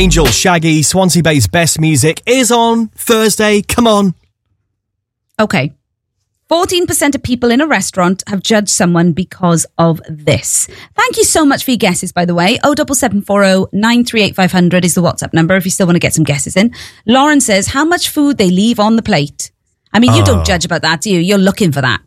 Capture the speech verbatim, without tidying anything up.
Angel, Shaggy, Swansea Bay's best music is on Thursday. Come on. Okay. fourteen percent of people in a restaurant have judged someone because of this. Thank you so much for your guesses, by the way. oh seven seven four oh nine three eight five hundred is the WhatsApp number if you still want to get some guesses in. Lauren says how much food they leave on the plate. I mean, you Oh. don't judge about that, do you? You're looking for that.